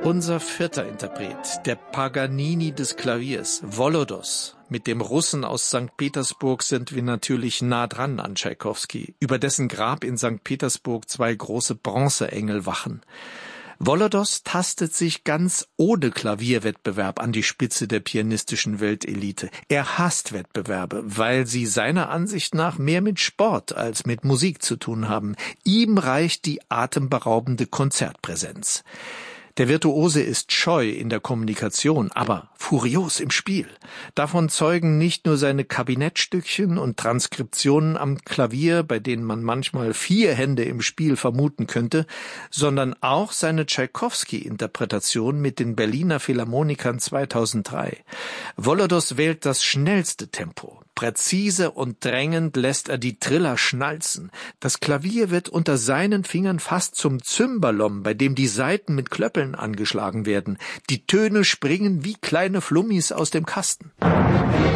Unser vierter Interpret, der Paganini des Klaviers, Volodos. Mit dem Russen aus St. Petersburg sind wir natürlich nah dran an Tschaikowski, über dessen Grab in St. Petersburg 2 große Bronzeengel wachen. Volodos tastet sich ganz ohne Klavierwettbewerb an die Spitze der pianistischen Weltelite. Er hasst Wettbewerbe, weil sie seiner Ansicht nach mehr mit Sport als mit Musik zu tun haben. Ihm reicht die atemberaubende Konzertpräsenz. Der Virtuose ist scheu in der Kommunikation, aber furios im Spiel. Davon zeugen nicht nur seine Kabinettstückchen und Transkriptionen am Klavier, bei denen man manchmal 4 Hände im Spiel vermuten könnte, sondern auch seine Tschaikowski-Interpretation mit den Berliner Philharmonikern 2003. Volodos wählt das schnellste Tempo. Präzise und drängend lässt er die Triller schnalzen. Das Klavier wird unter seinen Fingern fast zum Cymbalom, bei dem die Saiten mit Klöppeln angeschlagen werden. Die Töne springen wie kleine Flummis aus dem Kasten.